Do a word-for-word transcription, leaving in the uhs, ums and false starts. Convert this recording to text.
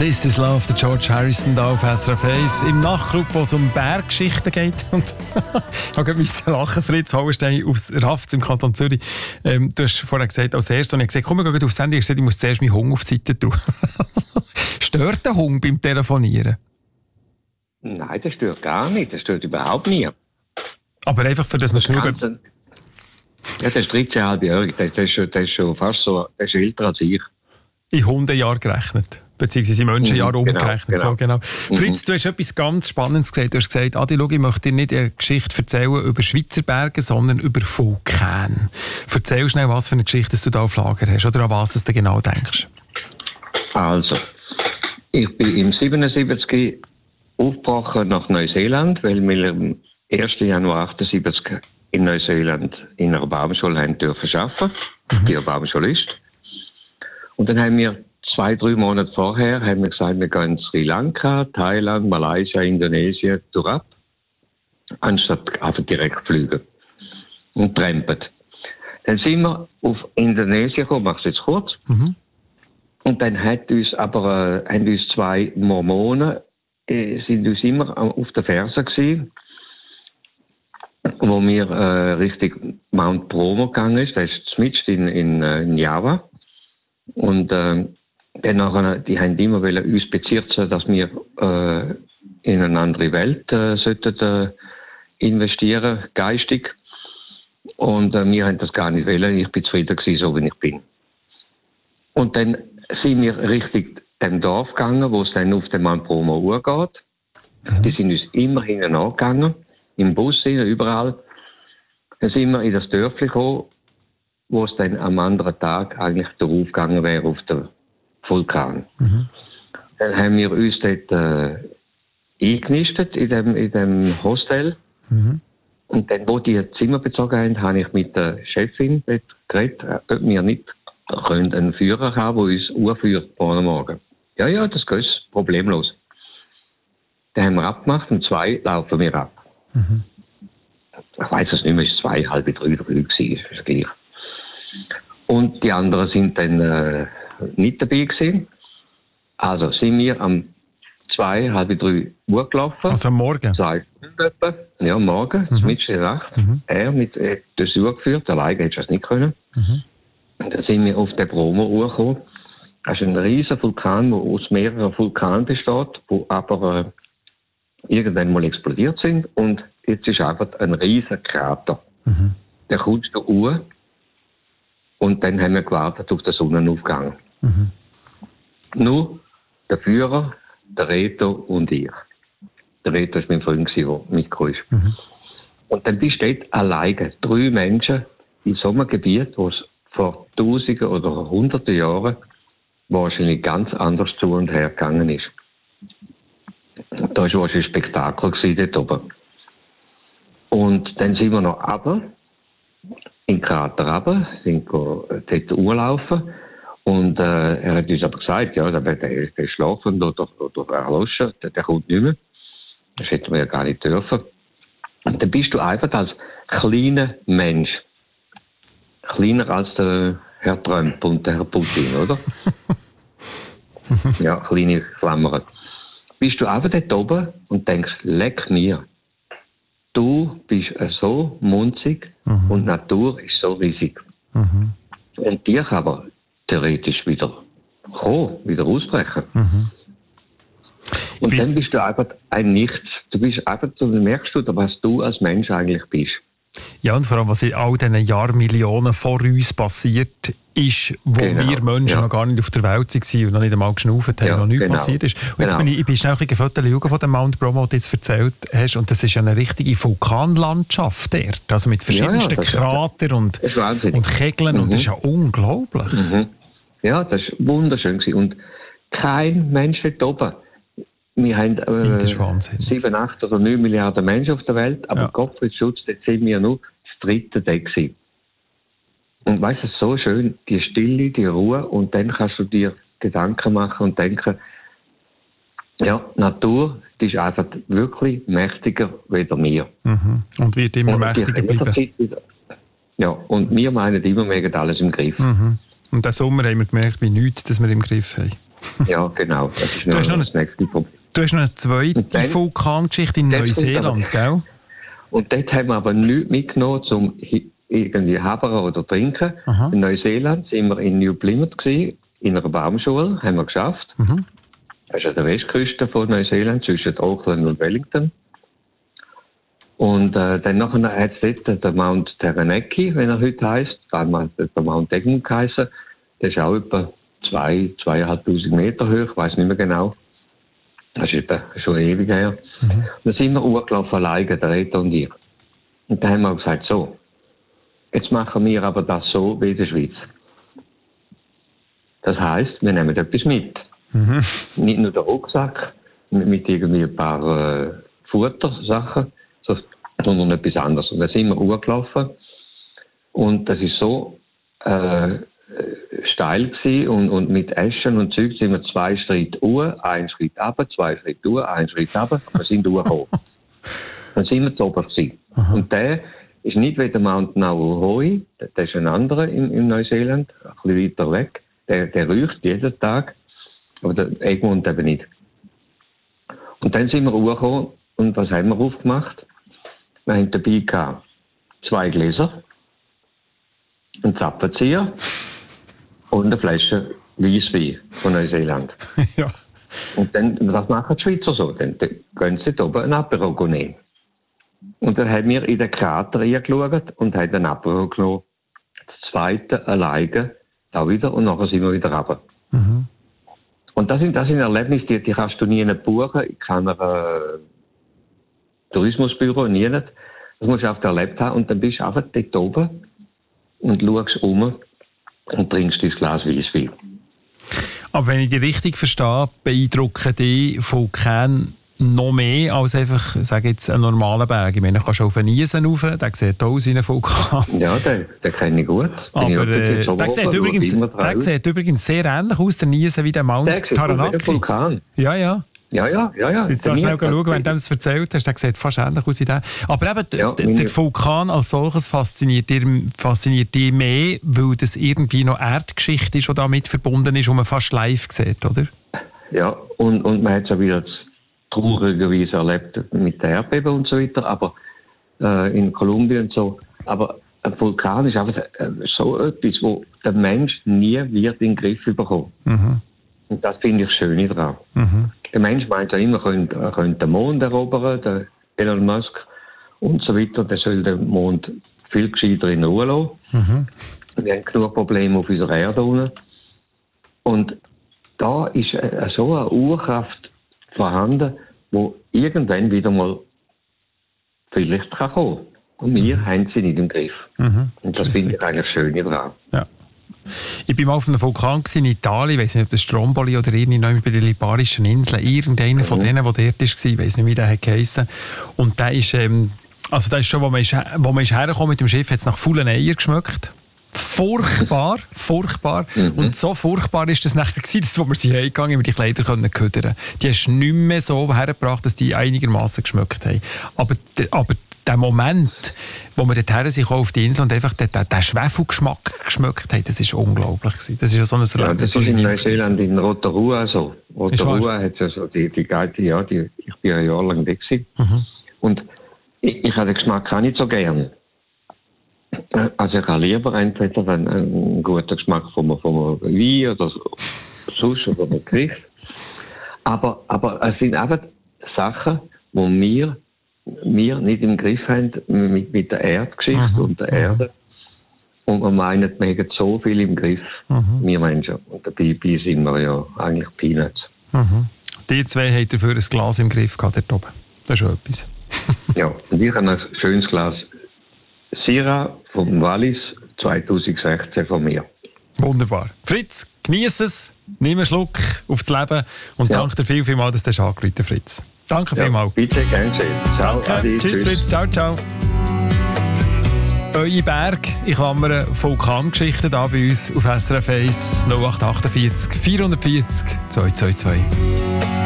This is Love, der George Harrison da auf S R F eins. Im Nachtclub, wo es um Berggeschichten geht. Und ich habe gerade lachen, Fritz Hauenstein aus Rafts im Kanton Zürich. Ähm, du hast vorhin gesagt, als erstes, und ich habe gesagt, komm, wir gehen aufs Handy. Ich habe gesagt, ich muss zuerst meinen Hunger auf die Seite tun. Stört der Hunger beim Telefonieren? Nein, das stört gar nicht. Das stört überhaupt nie. Aber einfach, für das man genug... Ja, das ist dreizehnhalbjährig. Das ist, schon, das ist schon fast so, das ist älter als ich. In Hundejahr gerechnet. Beziehungsweise in Menschenjahr mhm, umgerechnet. Genau, genau. So, genau. Fritz, mhm. du hast etwas ganz Spannendes gesagt. Du hast gesagt, Adi, schau, ich möchte dir nicht eine Geschichte erzählen über Schweizer Berge, sondern über Vulkane. Erzähl schnell, was für eine Geschichte du da auf Lager hast oder an was du genau denkst. Also, ich bin im siebenundsiebzig aufgebrochen nach Neuseeland, weil wir am ersten Januar achtundsiebzig in Neuseeland in einer Baumschule haben dürfen arbeiten. Mhm. Ich bin Baumschulist. Und dann haben wir zwei, drei Monate vorher haben wir gesagt, wir gehen in Sri Lanka, Thailand, Malaysia, Indonesien durchab, anstatt einfach direkt fliegen und trampen. Dann sind wir auf Indonesien gekommen, mach es jetzt kurz. Mhm. Und dann hat uns aber, äh, haben uns zwei Mormonen, äh, sind uns immer auf der Ferse gewesen, wo wir äh, Richtung Mount Bromo gegangen ist. Das ist mitten in, in, in Java. Und äh, dann nachher, die haben immer wollen uns bezirzen, dass wir äh, in eine andere Welt äh, sollten, äh, investieren, geistig. Und äh, wir haben das gar nicht wollen. Ich bin zufrieden gewesen, so wie ich bin. Und dann sind wir Richtung dem Dorf gegangen, wo es dann auf den Mount Bromo geht. Mhm. Die sind uns immer hinten angegangen, im Bus, überall. Dann sind wir in das Dörfli gekommen, wo es dann am anderen Tag eigentlich darauf gegangen wäre, auf den Vulkan. Mhm. Dann haben wir uns dort äh, eingenistet in dem, in dem Hostel. Mhm. Und dann, wo die Zimmer bezogen haben, habe ich mit der Chefin dort geredet, ob wir nicht können einen Führer haben, der uns urführt morgen Morgen. Ja, ja, das geht problemlos. Dann haben wir abgemacht, um zwei laufen wir ab. Mhm. Ich weiss es nicht mehr, es war zwei, halb drei, drei gewesen, ist gleich. Und die anderen sind dann äh, nicht dabei gewesen. Also sind wir am zwei, halb drei Uhr gelaufen. Also am Morgen? Zwei Stunden etwa. Ja, am Morgen, mhm. mitten in der Nacht. Mhm. Er mit äh, das Uhr geführt, alleine hätte ich das nicht können. Mhm. Und dann sind wir auf den Bromo gekommen. Das ist ein riesiger Vulkan, der aus mehreren Vulkanen besteht, die aber äh, irgendwann mal explodiert sind. Und jetzt ist einfach ein riesiger Krater. Mhm. Der kommt da hoch. Und dann haben wir gewartet auf den Sonnenaufgang. Mhm. Nur der Führer, der Reto und ich. Der Reto war mein Freund, der mitgekommen ist. Mhm. Und dann bist du dort alleine, drei Menschen in so einem Gebiet, wo es vor Tausenden oder Hunderten Jahren wahrscheinlich ganz anders zu und her gegangen ist. Da war wahrscheinlich ein Spektakel dort oben. Und dann sind wir noch runter, in den Krater runter, sind dort urlaufen. Und äh, er hat uns aber gesagt, ja, der, der, der ist schlafend oder, oder erloschen, der, der kommt nicht mehr. Das hätten wir ja gar nicht dürfen. Und dann bist du einfach als kleiner Mensch, kleiner als der Herr Trump und der Herr Putin, oder? Ja, kleine Klammern. Bist du einfach dort oben und denkst, leck mir. Du bist so munzig mhm. und die Natur ist so riesig. Mhm. Und die kann aber theoretisch wieder kommen, wieder ausbrechen. Mhm. Und bis dann bist du einfach ein Nichts. Du bist einfach, du merkst du, was du als Mensch eigentlich bist. Ja, und vor allem, was in all diesen Jahrmillionen vor uns passiert ist, wo genau, wir Menschen ja. noch gar nicht auf der Welt waren und noch nicht einmal geschnauft haben, ja, noch nichts genau, passiert ist. Und jetzt genau. bin ich, ich bin schnell ein bisschen schauen von dem Mount Bromo, den du jetzt erzählt hast, und das ist ja eine richtige Vulkanlandschaft dort, also mit verschiedensten ja, ja, Kratern und, und Kegeln, mhm. und das ist ja unglaublich. Mhm. Ja, das war wunderschön gewesen. Und kein Mensch dort oben. Wir haben äh, sieben, acht oder neun Milliarden Menschen auf der Welt, aber ja. Gottfried-Schutz, dort sind wir nur das dritte Deck gewesen. Und weißt du, so schön, die Stille, die Ruhe, und dann kannst du dir Gedanken machen und denken, ja, die Natur, die ist einfach wirklich mächtiger als wir. Mhm. Und wird immer und mächtiger bleiben. Ja, und wir meinen immer, wir haben alles im Griff. Mhm. Und diesen Sommer haben wir gemerkt, wie nichts, dass wir im Griff haben. Ja, genau. Das ist du, hast noch noch das nächste Problem. Du hast noch eine zweite Vulkangeschichte in Neuseeland, gell? Und dort haben wir aber nichts mitgenommen, um irgendwie habern oder trinken. Aha. In Neuseeland sind wir in New Plymouth gewesen, in einer Baumschule, haben wir geschafft. Mhm. Das ist an der Westküste von Neuseeland, zwischen Auckland und Wellington. Und äh, dann nachher hat es dort den Mount Taranaki, wenn er heute heisst, einmal der Mount Egmont geheißen. Der ist auch etwa zwei, zweieinhalbtausend Meter hoch, ich weiss nicht mehr genau. Das ist etwa schon ewig her. Mhm. Und dann sind wir hochgelaufen alleine, der Reto und ich. Und dann haben wir gesagt, so, jetzt machen wir aber das so wie in der Schweiz. Das heisst, wir nehmen etwas mit. Mhm. Nicht nur den Rucksack mit, mit irgendwie ein paar äh, Futtersachen, sondern etwas anderes. Und dann sind wir hochgelaufen und das ist so äh, steil gewesen und, und mit Eschen und Zeug sind wir zwei Schritte hoch, einen Schritt runter, zwei Schritte hoch, einen Schritt runter, wir sind hochgekommen. Dann sind wir zu oben gewesen. Aha. Und der ist nicht wie der Mount Nauhoi, der ist ein anderer in, in Neuseeland, ein bisschen weiter weg. Der, der riecht jeden Tag, aber der Egmont eben nicht. Und dann sind wir hochgekommen und was haben wir aufgemacht? Wir haben dabei gehabt zwei Gläser, einen Zappenzieher und eine Flasche Weisswein von Neuseeland. Ja. Und dann, was machen die Schweizer so? Dann, dann gehen sie da oben ein Apero nehmen. Und dann haben wir in den Krater reingeschaut und haben ein Apero genommen. Das zweite alleine, da wieder, und nachher sind wir wieder runter. Mhm. Und das sind, das sind Erlebnisse, die, die kannst du nie buchen, in keiner äh, Tourismusbüro, nie nicht. Das musst du einfach erlebt haben und dann bist du einfach dort oben und schaust um und trinkst dein Glas Weisswein. Aber wenn ich dich richtig verstehe, beeindrucken die Vulkane noch mehr als einfach, sage jetzt, einen normalen Berg. Ich meine, du kannst auf einen Niesen rauf, der sieht aus wie ein Vulkan. Ja, den, den kenne ich gut. Aber äh, der, sieht übrigens, der sieht übrigens sehr ähnlich aus, der Niesen, wie der Mount Taranaki. Der sieht Vulkan. Ja, ja. Ja, ja, ja, ja. Jetzt darfst du schnell schauen, wenn du es erzählt hast, der sieht fast ähnlich aus wie der. Aber eben, ja, der, der Vulkan als solches fasziniert dich, fasziniert dich mehr, weil das irgendwie noch Erdgeschichte ist, die damit verbunden ist und man fast live sieht, oder? Ja, und, und man hat es auch wieder traurigerweise erlebt mit der Erdbeben und so weiter, aber äh, in Kolumbien und so. Aber ein Vulkan ist einfach äh, so etwas, wo der Mensch nie wird in den Griff bekommen. Mhm. Und das finde ich schön daran. Mhm. Der Mensch meint ja immer, er könnte, er könnte den Mond erobern, der Elon Musk und so weiter. Der soll den Mond viel gescheiter in Ruhe lassen. Mhm. Wir haben genug Probleme auf unserer Erde unten. Und da ist äh, so eine Urkraft vorhanden, wo irgendwann wieder mal vielleicht kann kommen. Und wir mhm. haben sie nicht im Griff. Mhm. Und das finde ich eigentlich schön daran. Ja. Ich war mal auf einem Vulkan in Italien, ich weiß nicht, ob das Stromboli oder irgendjemand bei den Liparischen Inseln, irgendeiner mhm. von denen, der dort war, ich weiß nicht, wie der geheissen. Und der ist, ähm, also der ist schon, wo man ist, wo man ist hergekommen mit dem Schiff, hat es nach faulen Eier geschmeckt. Furchtbar, furchtbar. Mhm. Und so furchtbar ist das nachher gewesen, dass, wo wir sie heimgegangen, wir die Kleider können ködern. Die hast du nicht mehr so hergebracht, dass die einigermaßen geschmeckt haben. Aber, aber der Moment, wo wir dorthin sind auf die Insel und einfach den, den, den Schwefelgeschmack geschmeckt haben, das war unglaublich gewesen. Das ist ja so ein ja, das so ist in Neuseeland, in Rotorua so. Rotorua hat ja so die, die Geite, ja, die, ich bin ein Jahr lang weg gewesen. Mhm. Und ich, ich habe den Geschmack auch nicht so gern. Also ich habe lieber entweder einen, einen guten Geschmack von, von einem Wein oder sonst oder einem Gericht. Aber, aber es sind einfach Sachen, die wir, wir nicht im Griff haben mit, mit der Erdgeschichte mhm. und der Erde. Und wir meinen, wir haben so viel im Griff, mhm. wir Menschen. Und dabei sind wir ja eigentlich Peanuts. Mhm. Die zwei haben dafür ein Glas im Griff gehabt, dort oben. Das ist schon etwas. Ja, und ich habe ein schönes Glas Syrah vom Wallis zwanzig sechzehn von mir. Wunderbar. Fritz, genieß es, nimm einen Schluck aufs Leben und ja. danke dir viel, viel mal, dass du das angerufen hast, Fritz. Danke ja, vielmals. Bitte, gern schön. Ciao, danke. Adi, tschüss, tschüss, Fritz. Ciao, ciao. Eure Berg, ich klammere Vulkangeschichten da bei uns auf S R F eins null acht acht vier vier vier null vier zwei zwei zwei.